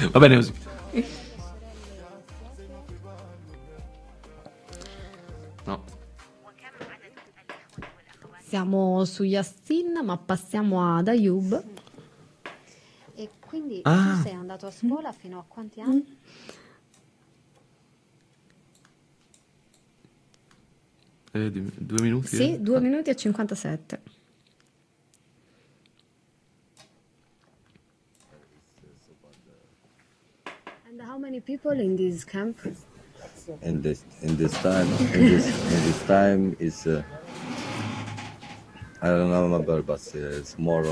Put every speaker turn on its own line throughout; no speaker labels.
Va bene così. No.
Siamo su Yassin, ma passiamo ad Ayub.
E quindi
Ah.
tu sei andato a scuola fino a quanti anni?
Due minuti?
Sì, 2 minuti e 57.
And how many people in this camp?
In this time is I don't remember, but it's more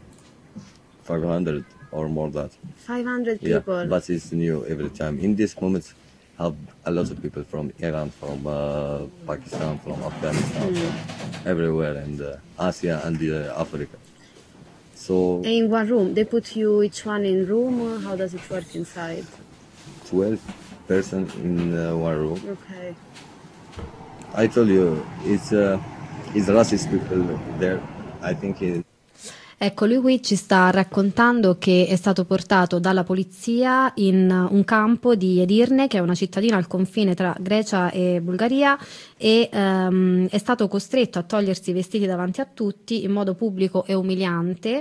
500 or more than.
500
Yeah,
people.
but it's new every time. In this moment, have a lot of people from Iran, from Pakistan, from Afghanistan, from everywhere, and Asia and Africa. So
And in one room, they put you each one in room. How does it work inside?
12 person in one room.
Okay.
I told you, it's racist people there. I think
Ecco, lui qui ci sta raccontando che è stato portato dalla polizia in un campo di Edirne, che è una cittadina al confine tra Grecia e Bulgaria, e è stato costretto a togliersi i vestiti davanti a tutti in modo pubblico e umiliante,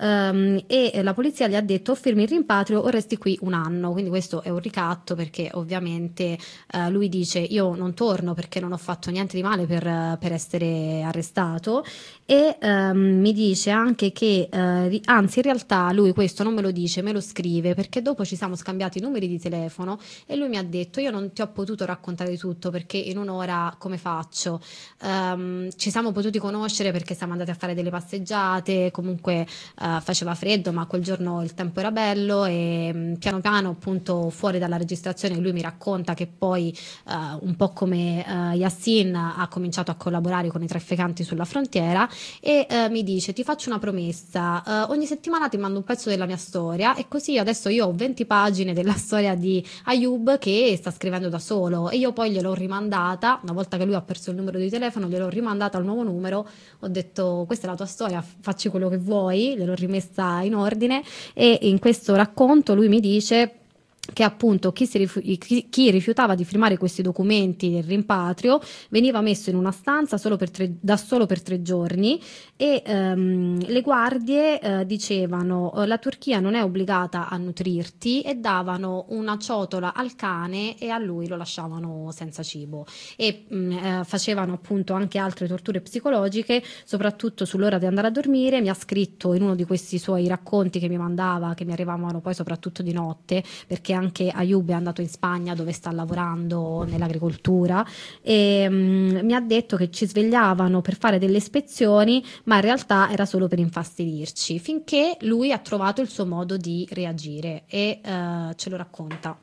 e la polizia gli ha detto: o firmi il rimpatrio o resti qui un anno. Quindi questo è un ricatto, perché ovviamente lui dice: io non torno perché non ho fatto niente di male per essere arrestato. E mi dice anche che anzi, in realtà lui questo non me lo dice, me lo scrive, perché dopo ci siamo scambiati i numeri di telefono e lui mi ha detto: io non ti ho potuto raccontare tutto perché in un'ora come faccio? Ci siamo potuti conoscere perché siamo andati a fare delle passeggiate, comunque faceva freddo, ma quel giorno il tempo era bello, e piano piano, appunto, fuori dalla registrazione lui mi racconta che poi un po' come Yassin ha cominciato a collaborare con i trafficanti sulla frontiera, e mi dice: ti faccio una promessa, ogni settimana ti mando un pezzo della mia storia, e così adesso io ho 20 pagine della storia di Ayub che sta scrivendo da solo, e io poi gliel'ho rimandata, una volta che lui ha perso il numero di telefono, gliel'ho rimandata al nuovo numero, ho detto: questa è la tua storia, facci quello che vuoi, gliel'ho rimessa in ordine. E in questo racconto lui mi dice che appunto chi rifiutava di firmare questi documenti del rimpatrio veniva messo in una stanza solo per 3 giorni, e le guardie dicevano: la Turchia non è obbligata a nutrirti, e davano una ciotola al cane e a lui lo lasciavano senza cibo, e facevano appunto anche altre torture psicologiche, soprattutto sull'ora di andare a dormire. Mi ha scritto in uno di questi suoi racconti che mi mandava, che mi arrivavano poi soprattutto di notte, perché anche Ayub è andato in Spagna dove sta lavorando nell'agricoltura, e mi ha detto che ci svegliavano per fare delle ispezioni, ma in realtà era solo per infastidirci, finché lui ha trovato il suo modo di reagire, e ce lo racconta.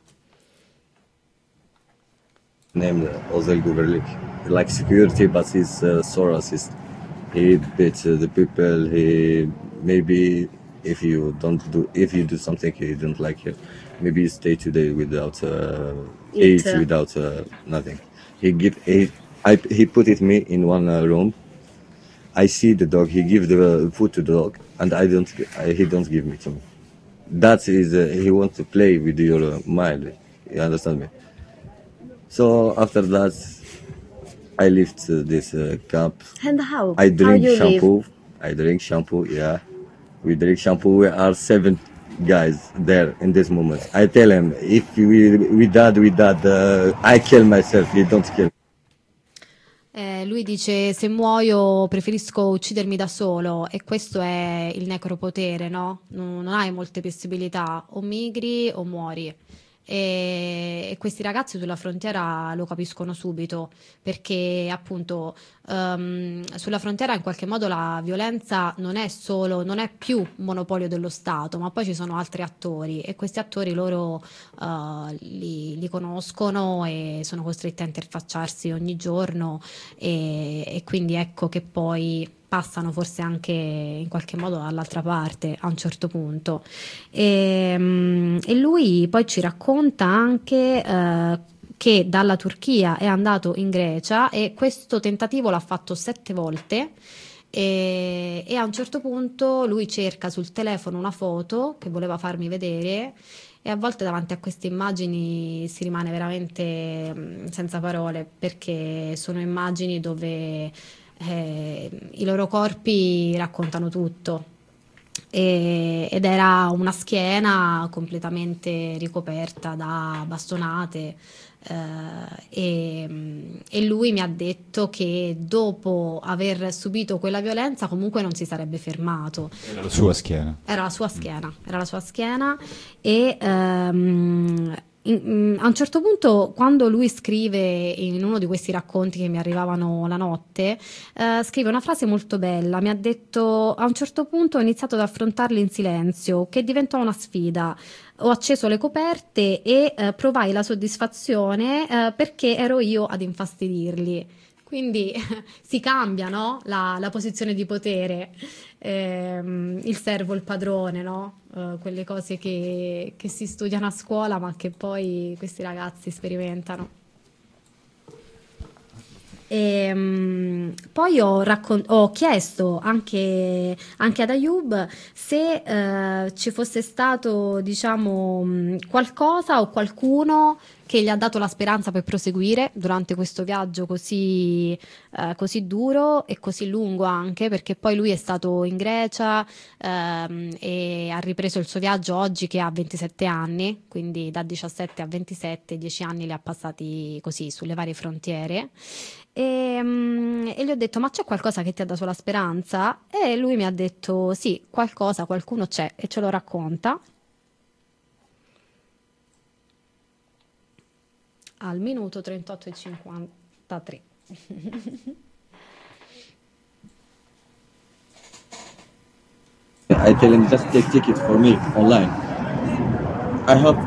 named Ozel Guberlik, like security, but he's so racist. He beats the people. He maybe if you do something he don't like you, maybe you stay today without eat, without nothing. He put me in one room. I see the dog. He give the food to the dog, and he don't give me to me. That is he want to play with your mind. You understand me? So after that, I left this camp.
And how?
I
How
drink
you
shampoo.
live?
I drink shampoo. Yeah, we drink shampoo. We are 7 guys there in this moment. I tell him if we dad, I kill myself. You don't kill.
Lui dice: se muoio preferisco uccidermi da solo, e questo è il necropotere, no? Non hai molte possibilità, o migri o muori. E questi ragazzi sulla frontiera lo capiscono subito, perché appunto sulla frontiera in qualche modo la violenza non è più monopolio dello Stato, ma poi ci sono altri attori, e questi attori loro li conoscono e sono costretti a interfacciarsi ogni giorno, e quindi ecco che poi passano forse anche in qualche modo all'altra parte a un certo punto. E lui poi ci racconta anche che dalla Turchia è andato in Grecia, e questo tentativo l'ha fatto 7 volte, e a un certo punto lui cerca sul telefono una foto che voleva farmi vedere, E a volte davanti a queste immagini si rimane veramente senza parole, perché sono immagini dove i loro corpi raccontano tutto. Ed era una schiena completamente ricoperta da bastonate, e lui mi ha detto che dopo aver subito quella violenza comunque non si sarebbe fermato.
Era la sua schiena.
Era la sua schiena e a un certo punto, quando lui scrive in uno di questi racconti che mi arrivavano la notte, scrive una frase molto bella. Mi ha detto: a un certo punto ho iniziato ad affrontarli in silenzio, che diventò una sfida. Ho acceso le coperte e provai la soddisfazione, perché ero io ad infastidirli. Quindi si cambia, no? La posizione di potere, il servo, il padrone, no? Quelle cose che si studiano a scuola ma che poi questi ragazzi sperimentano. Poi ho chiesto anche ad Ayub se ci fosse stato, diciamo, qualcosa o qualcuno che gli ha dato la speranza per proseguire durante questo viaggio così duro e così lungo, anche perché poi lui è stato in Grecia, e ha ripreso il suo viaggio oggi che ha 27 anni, quindi da 17 a 27, 10 anni li ha passati così sulle varie frontiere. E gli ho detto: ma c'è qualcosa che ti ha dato la speranza? E lui mi ha detto: sì, qualcuno c'è, e ce lo racconta al minuto 38 e 53.
I tell him just take ticket for me online. I have